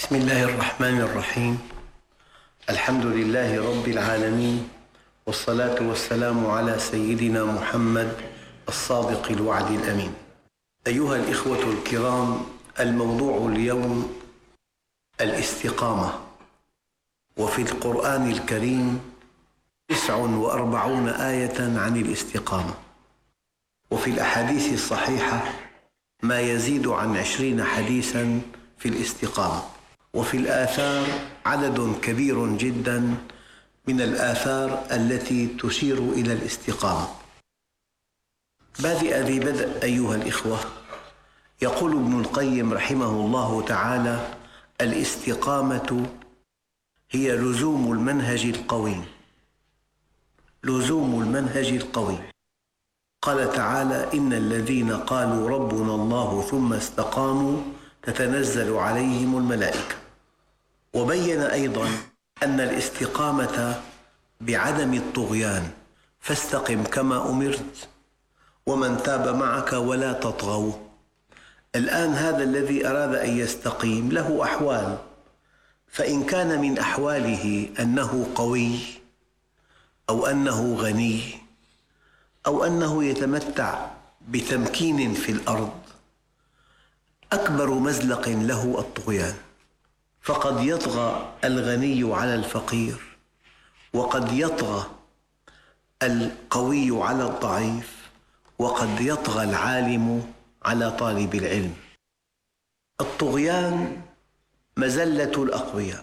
بسم الله الرحمن الرحيم. الحمد لله رب العالمين، والصلاة والسلام على سيدنا محمد الصادق الوعد الأمين. أيها الإخوة الكرام، الموضوع اليوم الاستقامة، وفي القرآن الكريم 49 آية عن الاستقامة، وفي الأحاديث الصحيحة ما يزيد عن 20 حديثاً في الاستقامة، وفي الآثار عدد كبير جداً من الآثار التي تشير إلى الاستقامة. بادئ ذي بدء أيها الإخوة، يقول ابن القيم رحمه الله تعالى: الاستقامة هي لزوم المنهج القويم. لزوم المنهج القويم. قال تعالى: إن الذين قالوا ربنا الله ثم استقاموا تتنزل عليهم الملائكة. وبين أيضاً أن الاستقامة بعدم الطغيان، فاستقم كما أمرت ومن تاب معك ولا تطغوا. الآن هذا الذي أراد أن يستقيم له أحوال، فإن كان من أحواله أنه قوي أو أنه غني أو أنه يتمتع بتمكين في الأرض، أكبر مزلق له الطغيان، فقد يطغى الغني على الفقير، وقد يطغى القوي على الضعيف، وقد يطغى العالم على طالب العلم. الطغيان مزلة الأقوياء.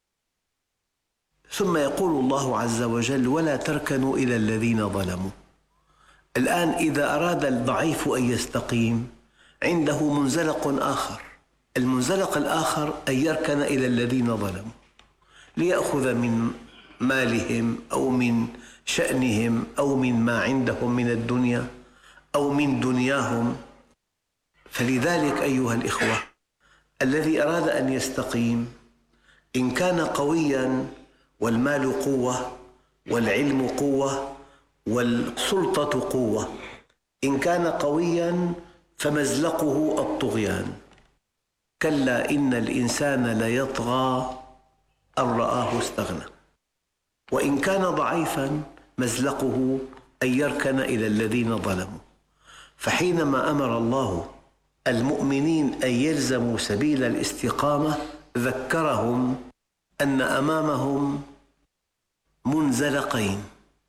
ثم يقول الله عز وجل: ولا تركنوا إلى الذين ظلموا. الآن إذا أراد الضعيف أن يستقيم عنده منزلق آخر. المنزلق الآخر أن يركن إلى الذين ظلموا ليأخذ من مالهم أو من شأنهم أو من ما عندهم من الدنيا أو من دنياهم. فلذلك أيها الإخوة، الذي أراد أن يستقيم إن كان قوياً والمال قوة والعلم قوة والسلطة قوة، إن كان قوياً فمزلقه الطغيان. كلا إن الإنسان ليطغى أن رآه استغنى. وإن كان ضعيفاً مزلقه أن يركن إلى الذين ظلموا. فحينما أمر الله المؤمنين أن يلزموا سبيل الاستقامة ذكرهم أن أمامهم منزلقين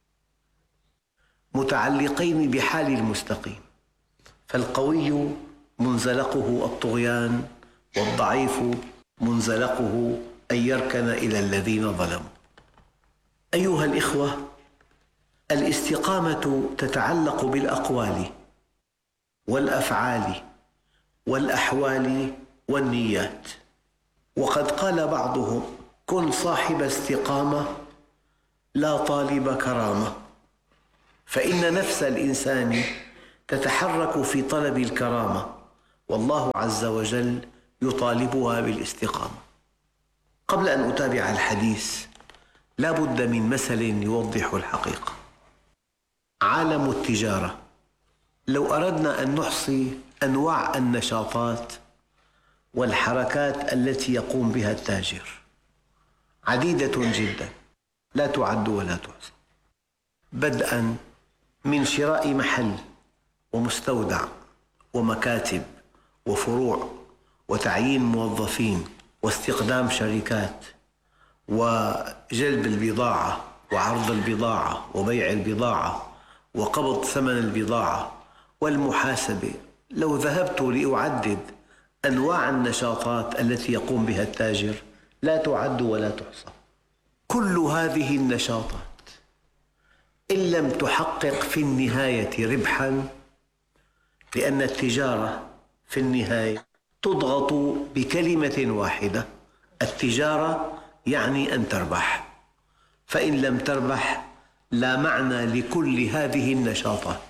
متعلقين بحال المستقيم، فالقوي منزلقه الطغيان، والضعيف منزلقه أن يركن إلى الذين ظلموا. أيها الإخوة، الاستقامة تتعلق بالأقوال والأفعال والأحوال والنيات. وقد قال بعضهم: كن صاحب استقامة لا طالب كرامة، فإن نفس الإنسان تتحرك في طلب الكرامة، والله عز وجل يطالبها بالاستقامة. قبل أن أتابع الحديث لا بد من مثل يوضح الحقيقة. عالم التجارة، لو أردنا أن نحصي أنواع النشاطات والحركات التي يقوم بها التاجر، عديدة جدا لا تعد ولا تحصى، بدءا من شراء محل ومستودع ومكاتب وفروع وتعيين موظفين واستخدام شركات وجلب البضاعة وعرض البضاعة وبيع البضاعة وقبض ثمن البضاعة والمحاسبة. لو ذهبت لأعدد أنواع النشاطات التي يقوم بها التاجر لا تعد ولا تحصى. كل هذه النشاطات إن لم تحقق في النهاية ربحاً، لأن التجارة في النهاية تضغط بكلمة واحدة: التجارة يعني أن تربح. فإن لم تربح لا معنى لكل هذه النشاطات.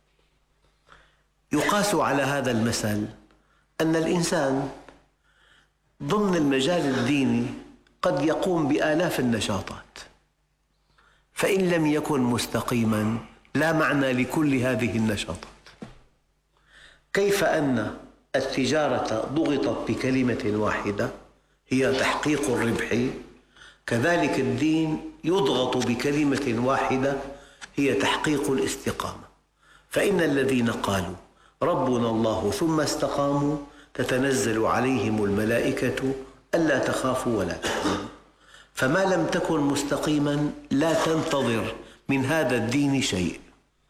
يقاس على هذا المثل أن الإنسان ضمن المجال الديني قد يقوم بآلاف النشاطات، فإن لم يكن مستقيماً لا معنى لكل هذه النشاطات. كيف أن التجارة ضغطت بكلمة واحدة هي تحقيق الربح، كذلك الدين يضغط بكلمة واحدة هي تحقيق الاستقامة. فإن الذين قالوا ربنا الله ثم استقاموا تتنزل عليهم الملائكة ألا تخافوا ولا تحزنوا. فما لم تكن مستقيما لا تنتظر من هذا الدين شيء.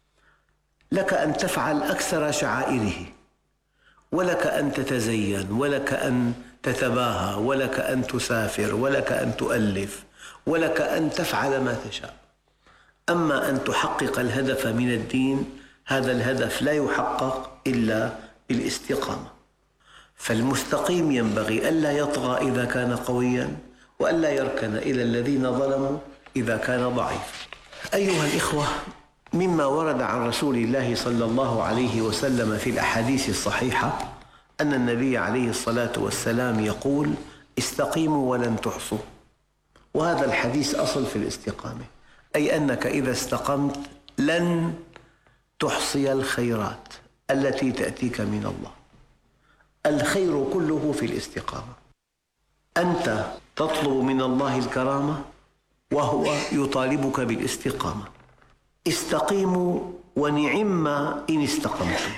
لك أن تفعل أكثر شعائره، ولك أن تتزين، ولك أن تتباهى، ولك أن تسافر، ولك أن تؤلف، ولك أن تفعل ما تشاء. أما أن تحقق الهدف من الدين، هذا الهدف لا يحقق إلا بالاستقامة. فالمستقيم ينبغي ألا يطغى إذا كان قوياً، وألا يركن إلى الذين ظلموا إذا كان ضعيفاً. أيها الإخوة، مما ورد عن رسول الله صلى الله عليه وسلم في الأحاديث الصحيحة أن النبي عليه الصلاة والسلام يقول: استقيموا ولن تحصوا. وهذا الحديث أصل في الاستقامة، أي أنك إذا استقمت لن تحصي الخيرات التي تأتيك من الله. الخير كله في الاستقامة. أنت تطلب من الله الكرامة وهو يطالبك بالاستقامة. استقيموا ونعم إن استقمتم.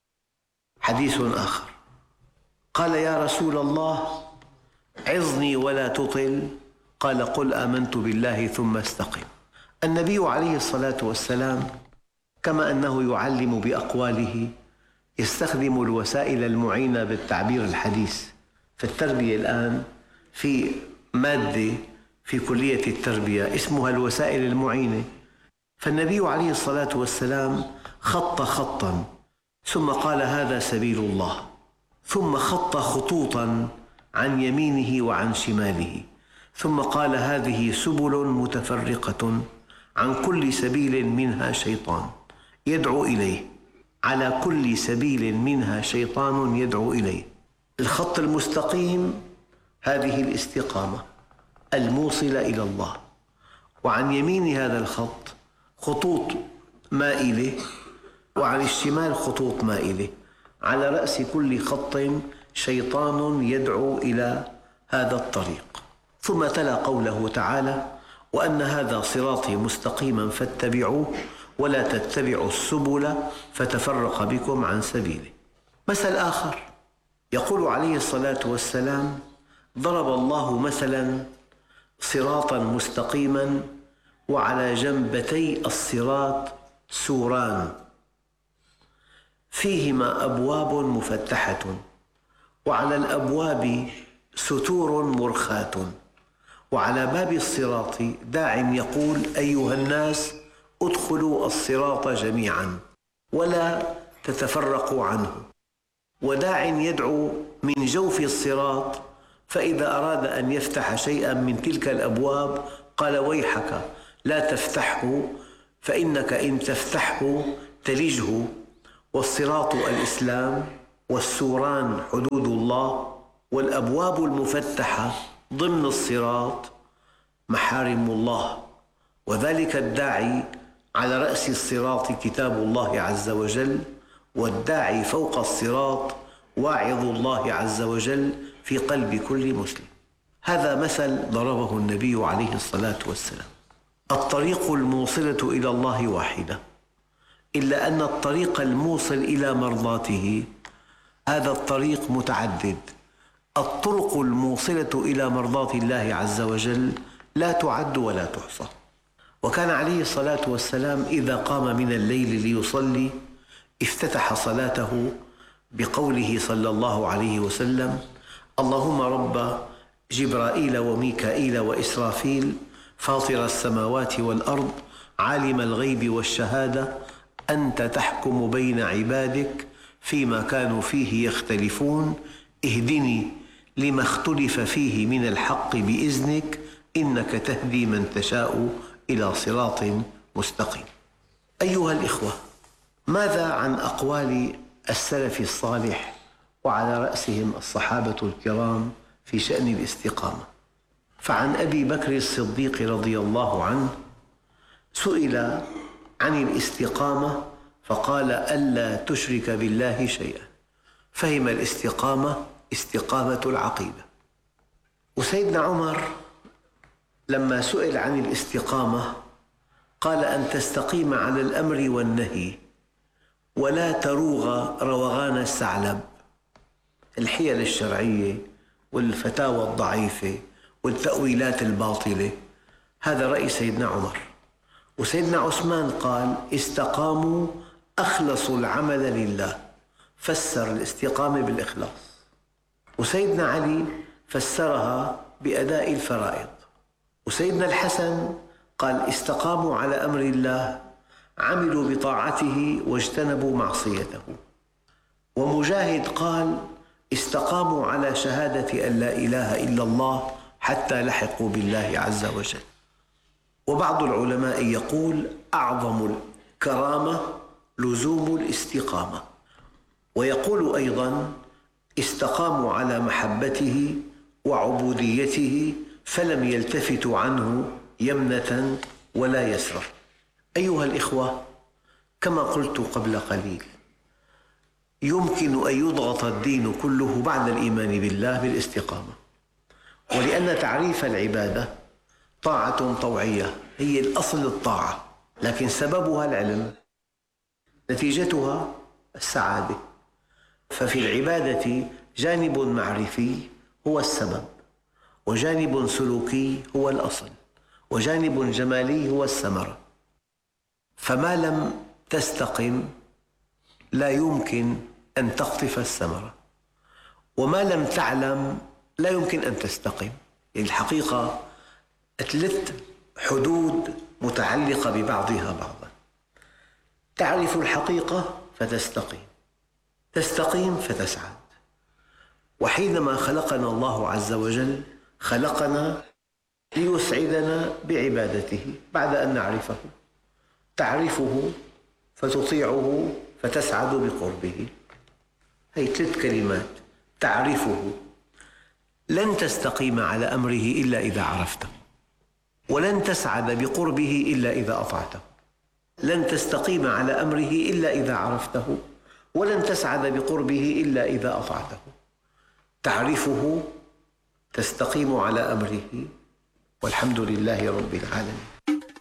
حديث آخر قال: يا رسول الله عظني ولا تطل. قال: قل آمنت بالله ثم استقم. النبي عليه الصلاة والسلام كما أنه يعلم بأقواله يستخدم الوسائل المعينة بالتعبير الحديث. في التربية الآن في مادة في كلية التربية اسمها الوسائل المعينة. فالنبي عليه الصلاة والسلام خط خطاً ثم قال: هذا سبيل الله، ثم خط خطوطاً عن يمينه وعن شماله، ثم قال: هذه سبل متفرقة عن كل سبيل منها شيطان يدعو إليه، على كل سبيل منها شيطان يدعو إليه. الخط المستقيم هذه الاستقامة الموصلة إلى الله، وعن يمين هذا الخط خطوط مائلة، وعن الشمال خطوط مائلة، على رأس كل خط شيطان يدعو إلى هذا الطريق. ثم تلا قوله تعالى: وأن هذا صراطي مستقيما فاتبعوه ولا تتبعوا السبل فتفرق بكم عن سبيله. مثل آخر يقول عليه الصلاة والسلام: ضرب الله مثلا صراطا مستقيما وعلى جنبتي الصراط سوران فيهما أبواب مفتحة وعلى الأبواب ستور مرخاة وعلى باب الصراط داع يقول: أيها الناس ادخلوا الصراط جميعا ولا تتفرقوا عنه، وداع يدعو من جوف الصراط، فإذا أراد أن يفتح شيئا من تلك الأبواب قال: ويحك لا تفتحه، فإنك إن تفتحه تلجه. والصراط الإسلام، والسوران حدود الله، والأبواب المفتحة ضمن الصراط محارم الله. وذلك الداعي على رأس الصراط كتاب الله عز وجل، والداعي فوق الصراط واعظ الله عز وجل في قلب كل مسلم. هذا مثل ضربه النبي عليه الصلاة والسلام. الطريق الموصلة إلى الله واحدة، إلا أن الطريق الموصل إلى مرضاته هذا الطريق متعدد. الطرق الموصلة إلى مرضاة الله عز وجل لا تعد ولا تحصى. وكان عليه الصلاة والسلام إذا قام من الليل ليصلي افتتح صلاته بقوله صلى الله عليه وسلم: اللهم رب جبرائيل وميكائيل وإسرافيل فاطر السماوات والأرض عالم الغيب والشهادة أنت تحكم بين عبادك فيما كانوا فيه يختلفون اهدني لما اختلف فيه من الحق بإذنك إنك تهدي من تشاء إلى صراط مستقيم. أيها الإخوة، ماذا عن أقوال السلف الصالح وعلى رأسهم الصحابة الكرام في شأن الاستقامة؟ فعن أبي بكر الصديق رضي الله عنه سئل عن الاستقامة فقال: ألا تشرك بالله شيئا. فهم الاستقامة استقامة العقيدة. وسيدنا عمر لما سئل عن الاستقامة قال أن تستقيم على الأمر والنهي ولا تروغ روغان الثعلب. الحيل الشرعية والفتاوى الضعيفة والتأويلات الباطلة، هذا رأي سيدنا عمر. وسيدنا عثمان قال استقاموا أخلصوا العمل لله، فسر الاستقامة بالإخلاص. وسيدنا علي فسرها بأداء الفرائض. وسيدنا الحسن قال استقاموا على أمر الله، عملوا بطاعته واجتنبوا معصيته. ومجاهد قال استقاموا على شهادة أن لا إله إلا الله حتى لحقوا بالله عز وجل. وبعض العلماء يقول أعظم الكرامة لزوم الاستقامة، ويقول أيضا استقاموا على محبته وعبوديته فلم يلتفتوا عنه يمنة ولا يسرا. أيها الإخوة، كما قلت قبل قليل، يمكن أن يضغط الدين كله بعد الإيمان بالله بالاستقامة، ولأن تعريف العبادة طاعة طوعية، هي الأصل الطاعة، لكن سببها العلم، نتيجتها السعادة. ففي العبادة جانب معرفي هو السبب، وجانب سلوكي هو الأصل، وجانب جمالي هو الثمرة. فما لم تستقم لا يمكن أن تقطف الثمرة، وما لم تعلم لا يمكن أن تستقم. الحقيقة 3 حدود متعلقة ببعضها بعضا: تعرف الحقيقة فتستقيم، تستقيم فتسعد. وحينما خلقنا الله عز وجل خلقنا ليسعدنا بعبادته بعد أن نعرفه، تعرفه فتطيعه فتسعد بقربه. هي 3 كلمات: تعرفه، لن تستقيم على أمره إلا إذا عرفته، ولن تسعد بقربه إلا إذا أطعته. لن تستقيم على أمره إلا إذا عرفته، ولن تسعد بقربه إلا إذا أطعته. تعرفه تستقيم على أمره، والحمد لله رب العالمين.